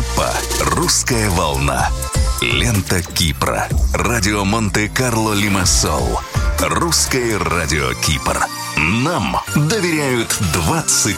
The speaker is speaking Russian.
Группа «Русская волна». Лента Кипра. Радио Монте-Карло Лимассол. Русское радио Кипр. Нам доверяют 20